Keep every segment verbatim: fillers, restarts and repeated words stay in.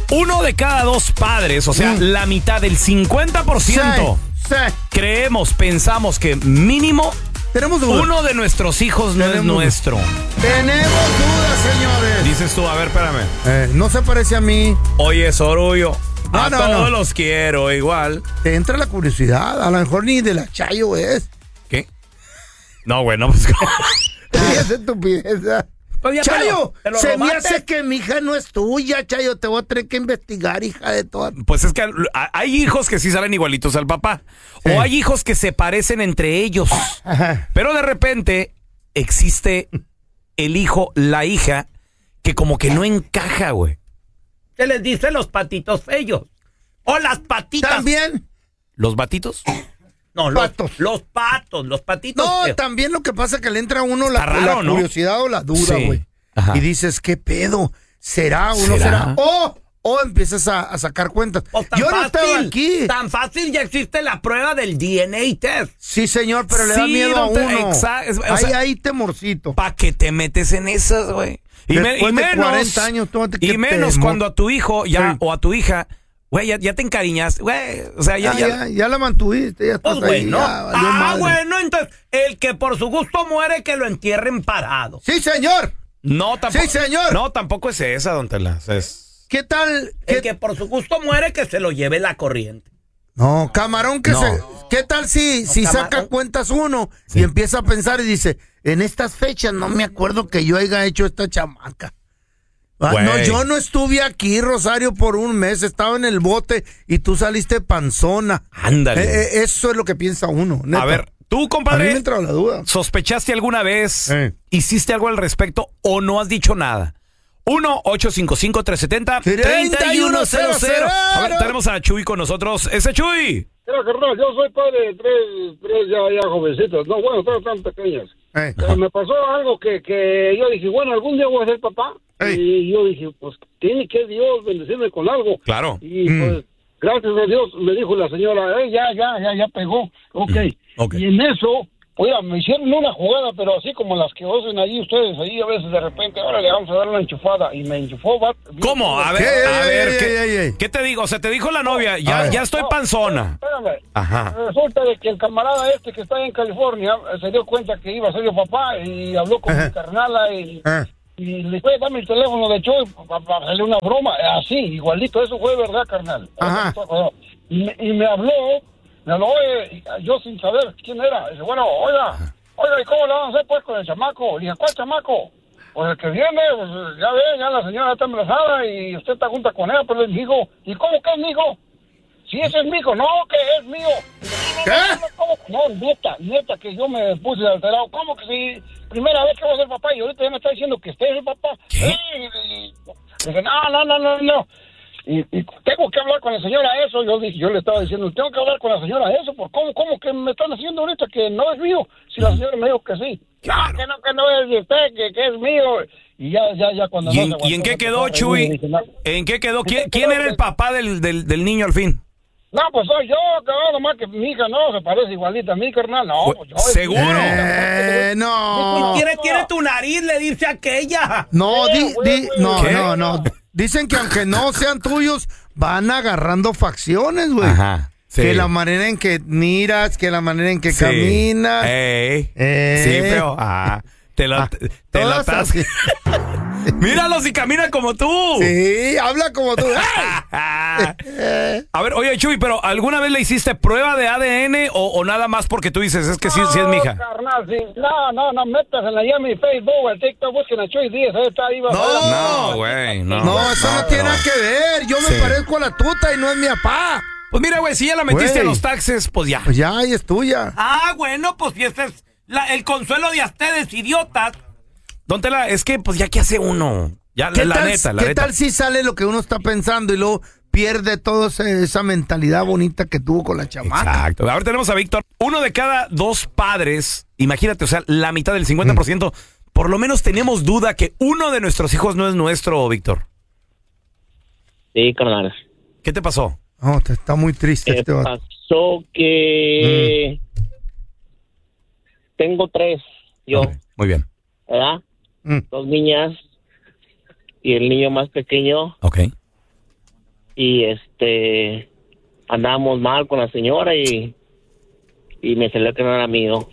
Uno de cada dos padres, o sea, mm. la mitad del cincuenta por ciento, sí, sí. creemos, pensamos que mínimo tenemos dudas. Uno de nuestros hijos no tenemos, es nuestro. Tenemos dudas, señores. Dices tú, a ver, espérame. Eh, no se parece a mí. Oye, Sorullo, no, a no, todos no. los quiero igual. Te entra la curiosidad, a lo mejor ni de la Chayo es. ¿Qué? No, güey, no, pues... Esa estupidez. Pues Chayo, te lo, te lo se robaste. me hace que mi hija no es tuya, Chayo. Te voy a tener que investigar, hija de todas. Pues es que hay hijos que sí salen igualitos al papá. Sí. O hay hijos que se parecen entre ellos. Ajá. Pero de repente existe el hijo, la hija, que como que no encaja, güey. Se les dice los patitos feos. O las patitas. ¿También? ¿Los batitos? No, los patos. Los patos, los patitos. No, feos. también lo que pasa es que le entra a uno la, raro, la ¿no? curiosidad o la duda, güey. Sí. Y dices, ¿qué pedo? ¿Será o no ¿Será? será? O, o empiezas a, a sacar cuentas. O tan Yo no fácil, estaba aquí. Tan fácil ya existe la prueba del D N A test. Sí, señor, pero le da Sí, miedo a no te- uno. exacto, o Hay sea- ahí temorcito. ¿Para qué te metes en esas, güey? Y, me- Después y de menos, cuarenta años, tómate que y menos te- cuando a tu hijo ya Sí. o a tu hija, güey, ya, ya te encariñas, güey, o sea, ya, Ya, ya, ya, ya la mantuviste, ya estás Pues ahí, bueno. ya valió Ah, madre. bueno, entonces, el que por su gusto muere, que lo entierren parado. Sí, señor. no tampoco, Sí, señor. no tampoco es esa, don Tela, es ¿Qué tal? El ¿Qué- que por su gusto muere, que se lo lleve la corriente. No, camarón que No. se... ¿Qué tal si, si camarón. saca cuentas uno Sí. y empieza a pensar y dice, en estas fechas no me acuerdo que yo haya hecho esta chamaca? Ah, Güey. no, yo no estuve aquí, Rosario, por un mes, estaba en el bote y tú saliste panzona. ándale. Eh, eh, eso es lo que piensa uno. Neta. A ver, tú, a mí me compadre, entra la duda. ¿sospechaste alguna vez? Eh. ¿Hiciste algo al respecto o no has dicho nada? uno ocho cinco cinco, tres siete cero, tres uno cero cero. A ver, tenemos a Chuy con nosotros. ¡Ese Chuy! Mira, carnal, yo soy padre de tres, tres ya, ya jovencitos. No, bueno, todos tan pequeños. Eh. Pero me pasó algo que, que yo dije, bueno, algún día voy a ser papá. Ey. Y yo dije, pues tiene que Dios bendecirme con algo. Claro. Y Mm. pues, gracias a Dios, me dijo la señora, eh, ya, ya, ya, ya pegó. Ok. ok. Y en eso, oiga, me hicieron una jugada, pero así como las que hacen ahí ustedes, ahí a veces de repente, ahora le vamos a dar una enchufada. Y me enchufó. Va, ¿Cómo? A ver, ¿Qué? a Ey, ver, ey, ¿qué, ey, ey. ¿qué te digo? O sea, te dijo la novia, A ya, ver. ya estoy No, panzona. Espérame. Ajá. Resulta de que el camarada este que está en California eh, se dio cuenta que iba a ser yo papá y habló con Ajá. mi carnala y, Ah. y le fue dame el teléfono de Choy para hacerle una broma, así, igualito, eso fue verdad, carnal. Ajá. Y me, y me habló, me habló, oye, yo sin saber quién era. Dice, bueno, oiga, oiga, ¿y cómo le van a hacer pues con el chamaco? Le dije, ¿cuál chamaco? Pues el que viene, pues ya ve, ya la señora está embarazada y usted está junta con ella, pero le dijo, ¿y cómo que es mi hijo? Sí, ese es mi hijo, no, que es mío. ¿Qué? No, ¿cómo? No, neta, neta, que yo me puse alterado. ¿Cómo que si primera vez que voy a ser papá y ahorita ya me está diciendo que usted es el papá? ¿Qué? Sí, y- y- dije, no, no, no, no, no. Y, y tengo que hablar con la señora eso. Yo dije, yo le estaba diciendo, tengo que hablar con la señora eso. ¿Por cómo, cómo que me están haciendo ahorita que no es mío? Si la señora me dijo que sí. Claro. No, que no, que no es de usted, que, que es mío. Y ya, ya, ya cuando ¿Y no en, se aguantó, y en qué me quedó, empezó a reír y Chuy? dije, no. ¿En qué quedó? ¿Quién, ¿En qué quién quedó? era el papá del, del, del niño al fin? No, pues soy yo, cabrón, nomás que mi hija no, se parece igualita a mí, carnal. No, pues yo. ¿Seguro? Eh, no. Tiene, tiene tu nariz, le dice aquella. No, di, di- no, ¿Qué? no, no. Dicen que aunque no sean tuyos, van agarrando facciones, güey. Ajá. Sí. Que la manera en que miras, que la manera en que Sí. caminas. Ey. Eh. Sí, pero... Ah, te lo, Ah, te, te lo todas estás... así. Míralo si camina como tú. Sí, habla como tú. ¡Ay! A ver, oye, Chuy, pero ¿alguna vez le hiciste prueba de A D N o, o nada más porque tú dices, es que sí, sí es mi hija? No, carnal, sí. No, no, no, metas en la llave mi Facebook, el TikTok, busquen a Choy Díaz, ahí está, ahí va. No, güey, no. No, eso no, tiene pero- nada que ver. Yo me Sí. parezco a la tuta y no es mi papá. Pues mira, güey, si ya la metiste Güey. a los taxes, pues ya. Pues ya, ahí es tuya. Ah, bueno, pues si ese es la- el consuelo de ustedes, idiotas. Don Tela, es que pues ya que hace uno. Ya, ¿Qué, la, tal, neta, la ¿qué neta. tal si sale lo que uno está pensando y luego pierde toda esa mentalidad bonita que tuvo con la chamaca? Exacto. Ahora tenemos a Víctor. Uno de cada dos padres, imagínate, o sea, la mitad del cincuenta por ciento, mm. por lo menos tenemos duda que uno de nuestros hijos no es nuestro, Víctor. Sí, carnal. ¿Qué te pasó? No, te está muy triste ¿Qué este vato. pasó? Que tengo tres, yo, Ok, muy bien. ¿verdad? Mm. Dos niñas y el niño más pequeño. Ok. y este andábamos mal con la señora y y me salió que no era mío.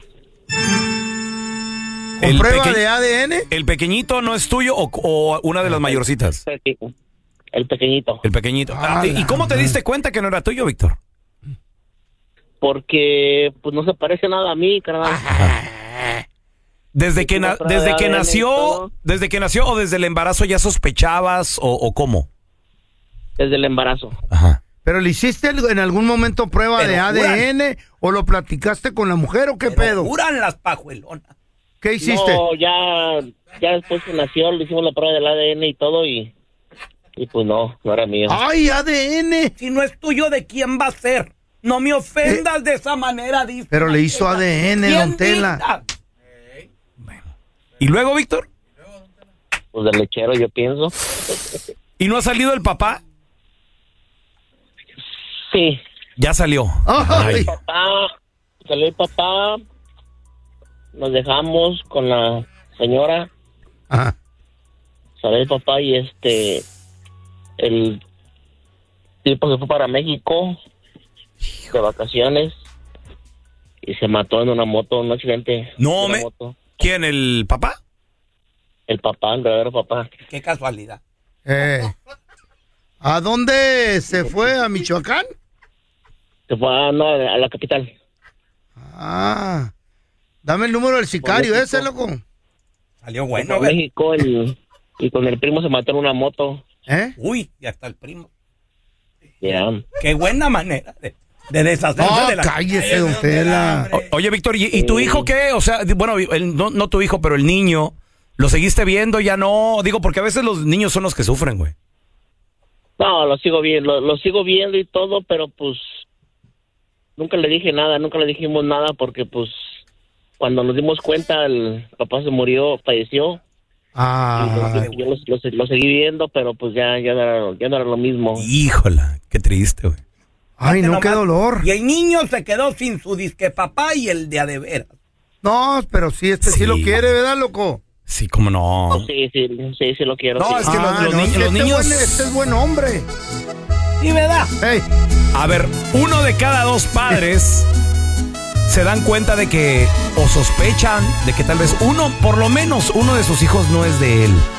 ¿Con El prueba peque- de A D N? ¿El pequeñito no es tuyo o, o una de las mayorcitas? El pequeñito. El pequeñito. Ah, Ah, ¿Y la cómo te madre. diste cuenta que no era tuyo, Víctor? Porque pues no se parece nada a mí, carnal. Desde que, na- Hicimos prueba desde de que A D N y nació, todo. desde que nació o desde el embarazo ya sospechabas o, o cómo. Desde el embarazo. Ajá. ¿Pero le hiciste en algún momento prueba Pero de A D N o lo platicaste con la mujer o qué Pero pedo? juran las pajuelonas. ¿Qué hiciste? No, ya, ya después que nació le hicimos la prueba del A D N y todo y, y pues no, no era mío. ¡Ay, A D N! Si no es tuyo, ¿de quién va a ser? No me ofendas de esa manera, dice. Pero le hizo A D N, ¿Quién don Tela. dicta? ¿Y luego, Víctor? Pues del lechero yo pienso. ¿Y no ha salido el papá? Sí. Ya salió. Ay. Papá, salió el papá, nos dejamos con la señora, Ajá. salió el papá y este, el tipo se fue para México de vacaciones y se mató en una moto, en un accidente. No, de una me- moto. ¿Quién, el papá? El papá, el verdadero papá. Qué casualidad. Eh. ¿A dónde se fue? ¿A Michoacán? Se fue a, no, a la capital. Ah. Dame el número del sicario México. ese, loco. Salió Se bueno, fue a ¿verdad? México y, y con el primo se mató en una moto. ¿Eh? Uy, ya está el primo. Ya. Qué buena manera de, de deshacerse No, de la... cállese, don Tela. O- oye, Víctor, ¿y, y tu hijo qué? O sea, di- bueno, el- no, no tu hijo, pero el niño, ¿lo seguiste viendo? Ya no. Digo, porque a veces los niños son los que sufren, güey. No, lo sigo viendo, lo, lo sigo viendo y todo, pero pues nunca le dije nada, nunca le dijimos nada porque pues cuando nos dimos cuenta el papá se murió, falleció. Ah. Y yo lo, lo- lo seguí viendo, pero pues ya, ya, no era, ya no era lo mismo. Híjola, qué triste, güey. Ay, no, Nomás- qué dolor. Y el niño se quedó sin su disque papá y el de a de veras. No, pero sí, este sí, Sí. lo quiere, ¿verdad, loco? Sí, cómo no. Sí, sí, sí, sí lo quiero. No, sí. es que los- Ah, los no, ni- sí, los este niños- buen- este es buen hombre. ¿Sí, verdad? Ey, A ver, uno de cada dos padres se dan cuenta de que, o sospechan de que tal vez uno, por lo menos uno de sus hijos no es de él.